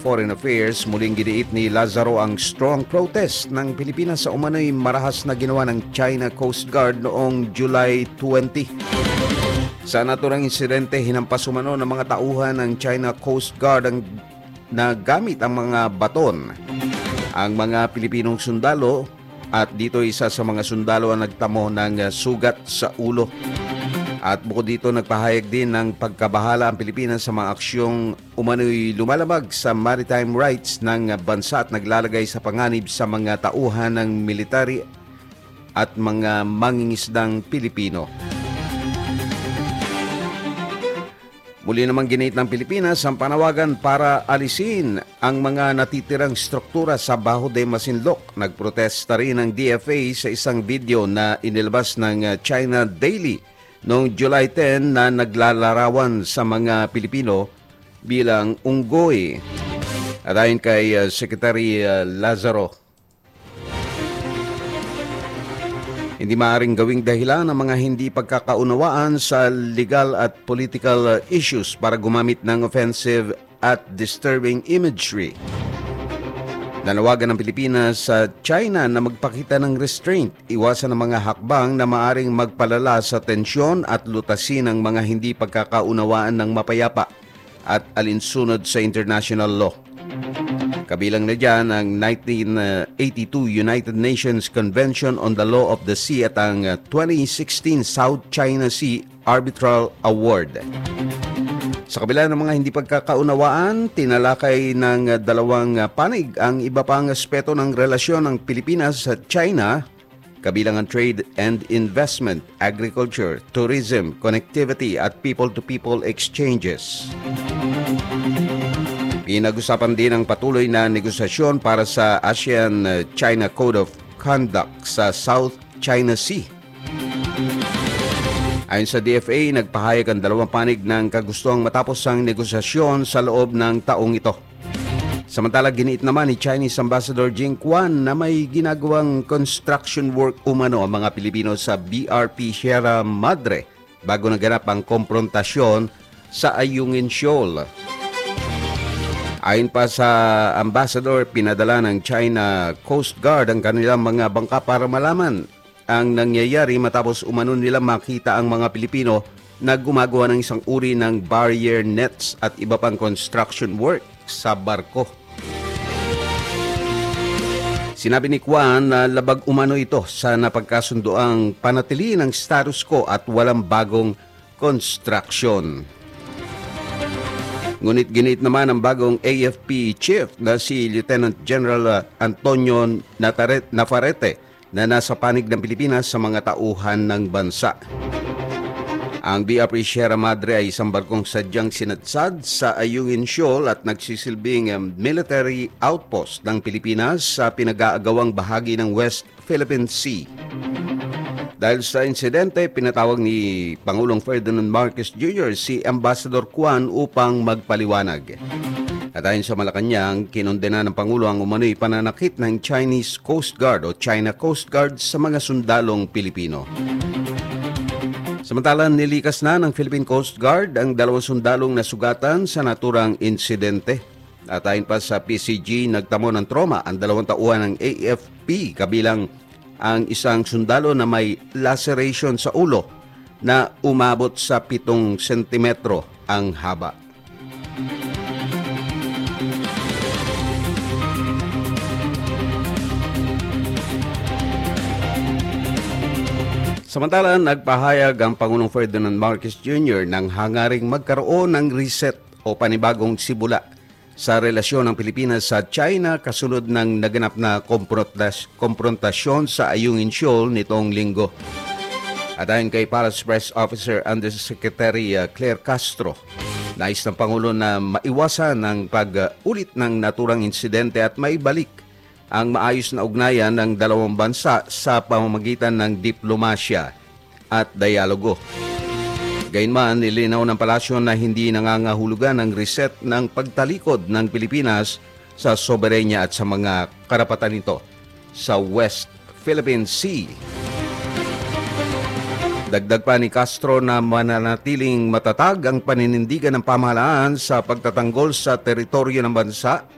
Foreign Affairs, muling giniit ni Lazaro ang strong protest ng Pilipinas sa umano'y marahas na ginawa ng China Coast Guard noong July 20. Sa naturang insidente, hinampas umano ng mga tauhan ng China Coast Guard na gamit ang mga baton ang mga Pilipinong sundalo, at dito isa sa mga sundalo ang nagtamo ng sugat sa ulo. At bukod dito, nagpahayag din ng pagkabahala ang Pilipinas sa mga aksyong umano'y lumalabag sa maritime rights ng bansa at naglalagay sa panganib sa mga tauhan ng military at mga mangingisdang Pilipino. Muli namang ginit ng Pilipinas ang panawagan para alisin ang mga natitirang struktura sa Bajo de Masinloc. Nagprotesta rin ang DFA sa isang video na inilabas ng China Daily noong July 10 na naglalarawan sa mga Pilipino bilang unggoy. At ayon kay Secretary Lazaro, hindi maaaring gawing dahilan ng mga hindi pagkakaunawaan sa legal at political issues para gumamit ng offensive at disturbing imagery. Nanawagan ng Pilipinas sa China na magpakita ng restraint, iwasan ang mga hakbang na maaaring magpalala sa tensyon at lutasin ang mga hindi pagkakaunawaan ng mapayapa at alinsunod sa international law. Kabilang na dyan ang 1982 United Nations Convention on the Law of the Sea at ang 2016 South China Sea Arbitral Award. Sa kabila ng mga hindi pagkakaunawaan, tinalakay ng dalawang panig ang iba pang aspeto ng relasyon ng Pilipinas at China, kabilang ang trade and investment, agriculture, tourism, connectivity at people-to-people exchanges. Pinag-usapan din ang patuloy na negosasyon para sa ASEAN-China Code of Conduct sa South China Sea. Ayon sa DFA, nagpahayag ang dalawang panig ng kagustuhang matapos ang negosasyon sa loob ng taong ito. Samantala, giniit naman ni Chinese Ambassador Jing Quan na may ginagawang construction work umano ang mga Pilipino sa BRP Sierra Madre bago naganap ang komprontasyon sa Ayungin Shoal. Ayon pa sa Ambassador, pinadala ng China Coast Guard ang kanilang mga bangka para malaman ang nangyayari matapos umano nila makita ang mga Pilipino na gumagawa ng isang uri ng barrier nets at iba pang construction work sa barko. Sinabi ni Quan na labag umano ito sa napagkasundoang panatili ng status quo at walang bagong construction. Ngunit ginit naman ang bagong AFP chief na si Lieutenant General Antonio Navarrete na nasa panig ng Pilipinas sa mga tauhan ng bansa. Ang BRP Sierra Madre ay isang barkong sadyang sinadsad sa Ayungin Shoal at nagsisilbing military outpost ng Pilipinas sa pinag-aagawang bahagi ng West Philippine Sea. Dahil sa insidente, pinatawag ni Pangulong Ferdinand Marcos Jr. si Ambassador Quan upang magpaliwanag. At ayon sa Malacanang, kinondena ng Pangulo ang umano'y pananakit ng Chinese Coast Guard o China Coast Guard sa mga sundalong Pilipino. Samantala, nilikas na ng Philippine Coast Guard ang dalawang sundalong nasugatan sa naturang insidente. At ayon pa sa PCG, nagtamo ng trauma ang dalawang tauhan ng AFP, kabilang ang isang sundalo na may laceration sa ulo na umabot sa 7 sentimetro ang haba. Samantala, nagpahayag ang Pangulong Ferdinand Marcos Jr. ng hangaring magkaroon ng reset o panibagong simula sa relasyon ng Pilipinas sa China kasunod ng naganap na komprontasyon sa Ayungin Shoal nitong linggo. At ayon kay Palace Press Officer Undersecretary Claire Castro, nais ng Pangulo na maiwasan ang pag-ulit ng naturang insidente at maibalik ang maayos na ugnayan ng dalawang bansa sa pamamagitan ng diplomasya at dialogo. Gayunman, nilinaw ng palasyo na hindi nangangahulugan ang reset ng pagtalikod ng Pilipinas sa soberenya at sa mga karapatan nito sa West Philippine Sea. Dagdag pa ni Castro na mananatiling matatag ang paninindigan ng pamahalaan sa pagtatanggol sa teritoryo ng bansa